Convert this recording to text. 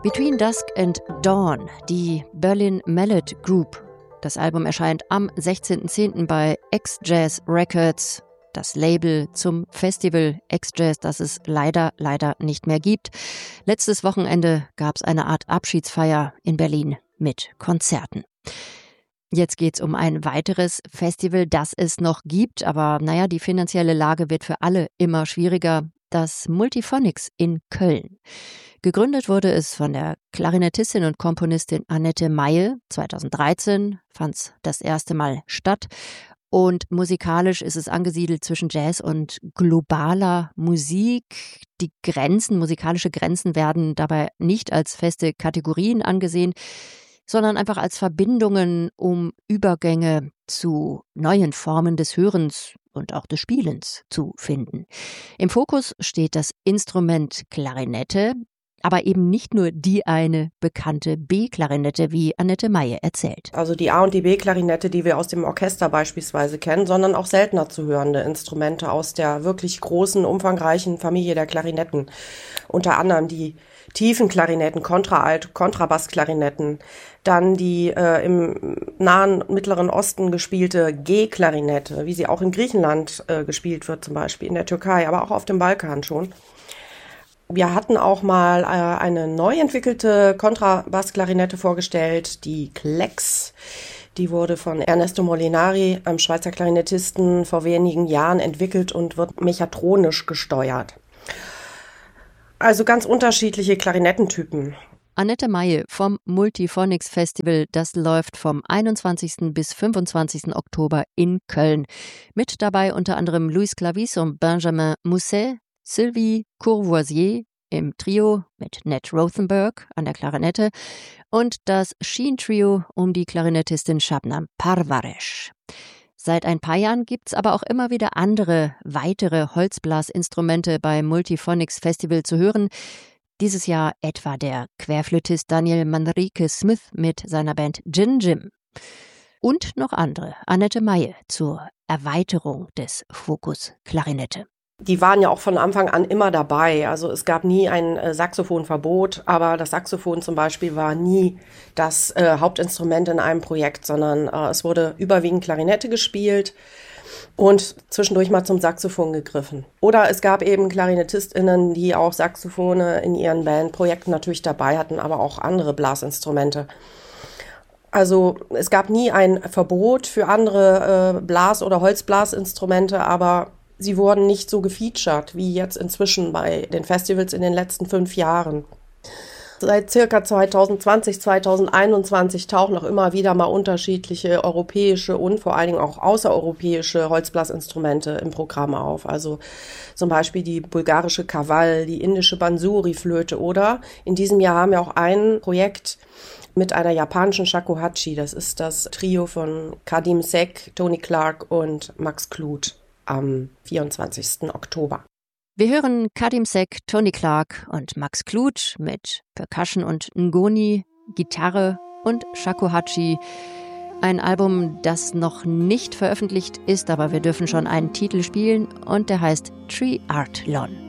Between Dusk and Dawn, die Berlin Mallet Group. Das Album erscheint am 16.10. bei X-Jazz Records, das Label zum Festival X-Jazz, das es leider nicht mehr gibt. Letztes Wochenende gab es eine Art Abschiedsfeier in Berlin mit Konzerten. Jetzt geht's um ein weiteres Festival, das es noch gibt, aber die finanzielle Lage wird für alle immer schwieriger. Das Multiphonics in Köln. Gegründet wurde es von der Klarinettistin und Komponistin Annette Maye. 2013 fand es das erste Mal statt. Und musikalisch ist es angesiedelt zwischen Jazz und globaler Musik. Die musikalische Grenzen werden dabei nicht als feste Kategorien angesehen, sondern einfach als Verbindungen, um Übergänge zu neuen Formen des Hörens und auch des Spielens zu finden. Im Fokus steht das Instrument Klarinette, aber eben nicht nur die eine bekannte B-Klarinette, wie Annette Maye erzählt. Also die A- und die B-Klarinette, die wir aus dem Orchester beispielsweise kennen, sondern auch seltener zu hörende Instrumente aus der wirklich großen, umfangreichen Familie der Klarinetten. Unter anderem die tiefen Klarinetten, Kontraalt, Kontrabassklarinetten, dann die im nahen Mittleren Osten gespielte G-Klarinette, wie sie auch in Griechenland gespielt wird, zum Beispiel in der Türkei, aber auch auf dem Balkan schon. Wir hatten auch mal eine neu entwickelte Kontrabassklarinette vorgestellt, die Klex. Die wurde von Ernesto Molinari, einem Schweizer Klarinettisten, vor wenigen Jahren entwickelt und wird mechatronisch gesteuert. Also ganz unterschiedliche Klarinettentypen. Annette Maye vom Multiphonics Festival, das läuft vom 21. bis 25. Oktober in Köln. Mit dabei unter anderem Louis Clavis und Benjamin Musset, Sylvie Courvoisier im Trio mit Ned Rothenberg an der Klarinette und das Sheen-Trio um die Klarinettistin Shabnam Parvaresh. Seit ein paar Jahren gibt's aber auch immer wieder weitere Holzblasinstrumente beim Multiphonics Festival zu hören. Dieses Jahr etwa der Querflötist Daniel Manrique Smith mit seiner Band Gin Jim. Und noch andere, Annette Maye zur Erweiterung des Fokus Klarinette. Die waren ja auch von Anfang an immer dabei. Also es gab nie ein Saxophonverbot, aber das Saxophon zum Beispiel war nie das Hauptinstrument in einem Projekt, sondern es wurde überwiegend Klarinette gespielt und zwischendurch mal zum Saxophon gegriffen. Oder es gab eben KlarinettistInnen, die auch Saxophone in ihren Bandprojekten natürlich dabei hatten, aber auch andere Blasinstrumente. Also es gab nie ein Verbot für andere Blas- oder Holzblasinstrumente, aber sie wurden nicht so gefeatured wie jetzt inzwischen bei den Festivals in den letzten 5 Jahren. Seit circa 2020, 2021 tauchen auch immer wieder mal unterschiedliche europäische und vor allen Dingen auch außereuropäische Holzblasinstrumente im Programm auf. Also zum Beispiel die bulgarische Kaval, die indische Bansuri-Flöte oder in diesem Jahr haben wir auch ein Projekt mit einer japanischen Shakuhachi. Das ist das Trio von Kadim Sek, Tony Clark und Max Kluth am 24. Oktober. Wir hören Kadim Sek, Tony Clark und Max Kluth mit Percussion und Ngoni, Gitarre und Shakuhachi. Ein Album, das noch nicht veröffentlicht ist, aber wir dürfen schon einen Titel spielen und der heißt Triathlon.